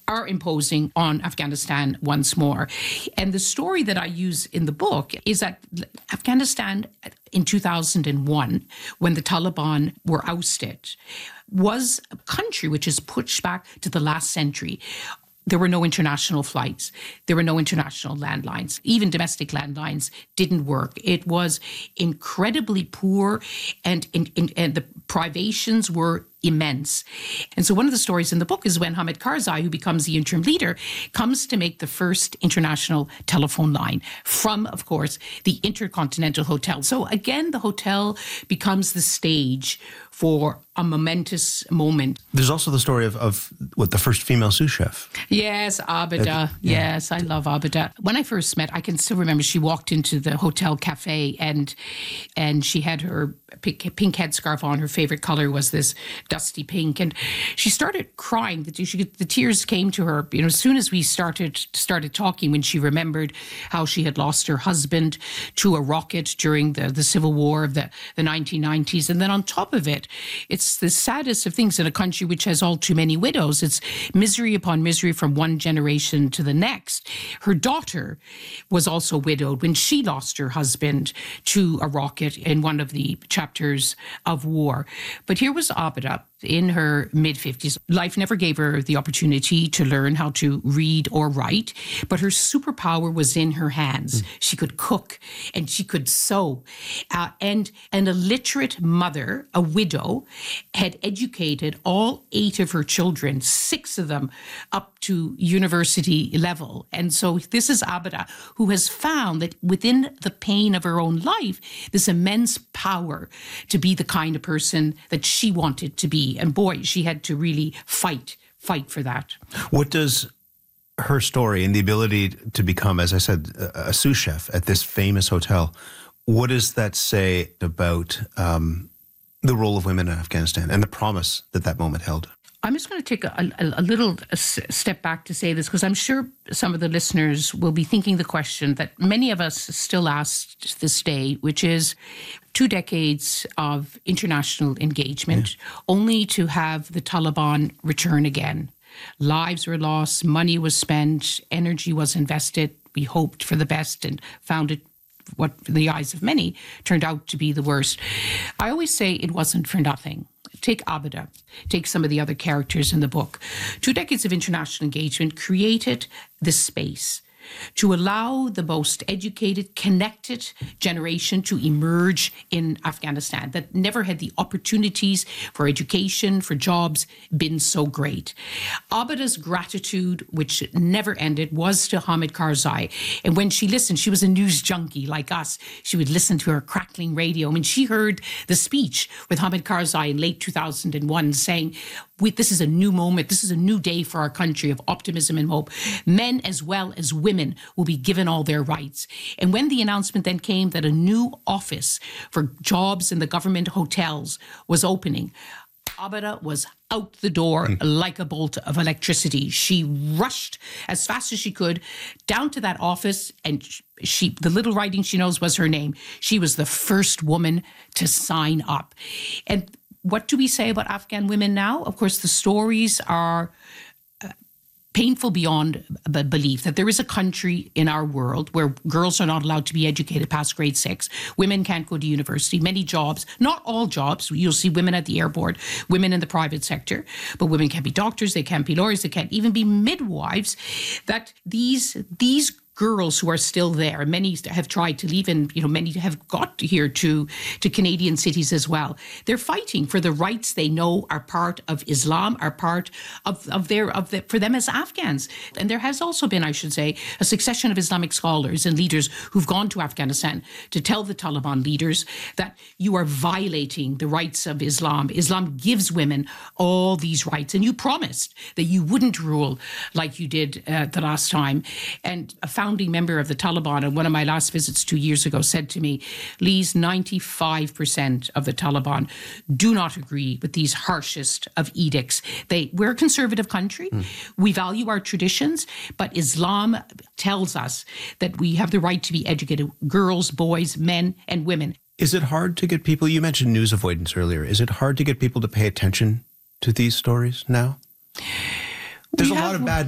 are imposing on Afghanistan once more. And the story that I use in the book is that Afghanistan in 2001, when the Taliban were ousted, was a country which is pushed back to the last century. There were no international flights. There were no international landlines. Even domestic landlines didn't work. It was incredibly poor, and the privations were immense. And so one of the stories in the book is when Hamid Karzai, who becomes the interim leader, comes to make the first international telephone line from, of course, the Intercontinental Hotel. So again, the hotel becomes the stage for a momentous moment. There's also the story of what, the first female sous chef. Yes, Abida. Yes, I love Abida. When I first met, I can still remember she walked into the hotel cafe and she had her pink headscarf on. Her favorite color was this dusty pink, and she started crying. The tears came to her, as soon as we started talking, when she remembered how she had lost her husband to a rocket during the Civil War of the 1990s. And then on top of it, it's the saddest of things in a country which has all too many widows. It's misery upon misery from one generation to the next. Her daughter was also widowed when she lost her husband to a rocket in one of the chapters of war. But here was Abida in her mid-50s. Life never gave her the opportunity to learn how to read or write, but her superpower was in her hands. She could cook and she could sew. And a literate mother, a widow, had educated all 8 of her children, 6 of them up to university level. And so this is Abida, who has found that within the pain of her own life, this immense power to be the kind of person that she wanted to be. And boy, she had to really fight for that. What does her story and the ability to become, as I said, a sous chef at this famous hotel, what does that say about the role of women in Afghanistan and the promise that moment held? I'm just going to take a little step back to say this, because I'm sure some of the listeners will be thinking the question that many of us still ask to this day, which is 2 decades of international engagement, only to have the Taliban return again. Lives were lost, money was spent, energy was invested. We hoped for the best and found it, what in the eyes of many turned out to be the worst. I always say it wasn't for nothing. Take Abida, take some of the other characters in the book. 2 decades of international engagement created this space to allow the most educated, connected generation to emerge in Afghanistan that never had the opportunities for education, for jobs, been so great. Abida's gratitude, which never ended, was to Hamid Karzai. And when she listened, she was a news junkie like us. She would listen to her crackling radio. I mean, she heard the speech with Hamid Karzai in late 2001 saying, this is a new moment. This is a new day for our country of optimism and hope. Men as well as women will be given all their rights. And when the announcement then came that a new office for jobs in the government hotels was opening, Abida was out the door like a bolt of electricity. She rushed as fast as she could down to that office, and the little writing she knows was her name. She was the first woman to sign up. And what do we say about Afghan women now? Of course, the stories are painful beyond belief, that there is a country in our world where girls are not allowed to be educated past grade 6. Women can't go to university. Many jobs, not all jobs. You'll see women at the airport, women in the private sector, but women can't be doctors, they can't be lawyers, they can't even be midwives. That these girls who are still there, many have tried to leave, and many have got here to Canadian cities as well. They're fighting for the rights they know are part of Islam, are part of for them as Afghans. And there has also been, I should say, a succession of Islamic scholars and leaders who've gone to Afghanistan to tell the Taliban leaders that you are violating the rights of Islam. Islam gives women all these rights, and you promised that you wouldn't rule like you did the last time. And a founding member of the Taliban on one of my last visits 2 years ago said to me, Lise, 95% of the Taliban do not agree with these harshest of edicts. We're a conservative country. We value our traditions, but Islam tells us that we have the right to be educated, girls, boys, men, and women. Is it hard to get people, you mentioned news avoidance earlier, is it hard to get people to pay attention to these stories now? There's a lot of bad